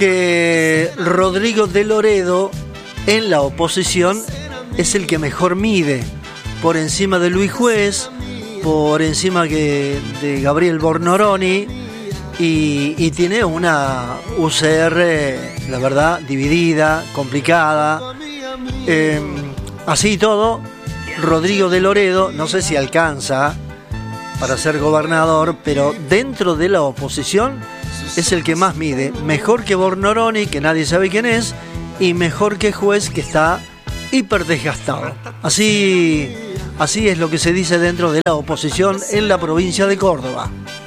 que Rodrigo de Loredo en la oposición es el que mejor mide, por encima de Luis Juez, por encima de Gabriel Bornoroni, y tiene una UCR, la verdad, dividida, complicada. Así y todo, Rodrigo de Loredo, no sé si alcanza para ser gobernador, pero dentro de la oposición es el que más mide, mejor que Bornoroni, que nadie sabe quién es, y mejor que Juez, que está hiper desgastado. Así es lo que se dice dentro de la oposición en la provincia de Córdoba.